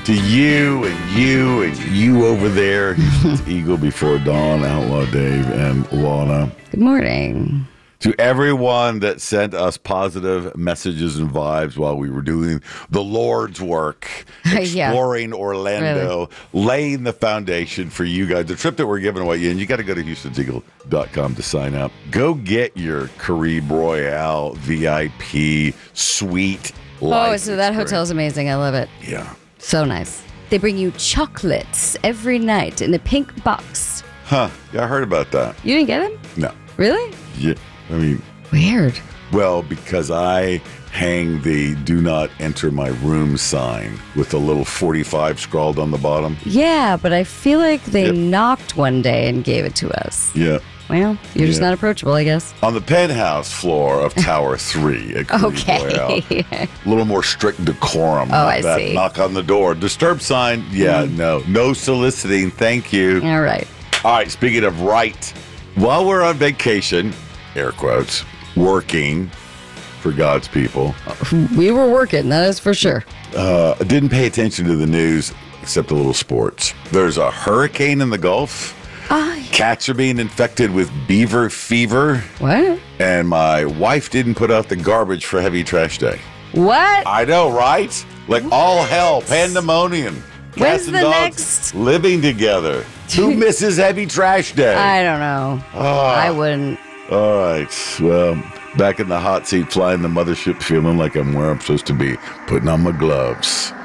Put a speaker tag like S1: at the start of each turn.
S1: To you and you and you over there, Houston's Eagle before dawn, Outlaw Dave and Lana.
S2: Good morning.
S1: To everyone that sent us positive messages and vibes while we were doing the Lord's work, exploring Orlando, laying the foundation for you guys. The trip that we're giving away, and you got to go to Houston'sEagle.com to sign up. Go get your Caribe Royale VIP suite.
S2: Oh, so that hotel is amazing. I love it.
S1: Yeah.
S2: So nice. They bring you chocolates every night in a pink box.
S1: Huh. Yeah, I heard about that.
S2: You didn't get them?
S1: No.
S2: Really?
S1: Yeah. I mean,
S2: weird.
S1: Well, because I hang the do not enter my room sign with a little 45 scrawled on the bottom.
S2: Yeah, but I feel like they knocked one day and gave it to us.
S1: Yeah.
S2: Well, you're just not approachable, I guess.
S1: On the penthouse floor of Tower 3 at Caribe Royale. A little more strict decorum.
S2: I
S1: that
S2: see.
S1: Knock on the door. Disturb sign. Yeah, no. No soliciting. Thank you.
S2: All right.
S1: All right, speaking of right, while we're on vacation, air quotes, working for God's people.
S2: We were working, that is for sure.
S1: Didn't pay attention to the news except a little sports. There's a hurricane in the Gulf. Cats are being infected with beaver fever.
S2: What?
S1: And my wife didn't put out the garbage for Heavy Trash Day.
S2: What?
S1: I know, right? Like all hell, pandemonium.
S2: When's
S1: Cats and
S2: the
S1: dogs
S2: next?
S1: living together. Who misses Heavy Trash Day?
S2: I don't know. I wouldn't.
S1: All right. Well, back in the hot seat, flying the mothership, feeling like I'm where I'm supposed to be, putting on my gloves.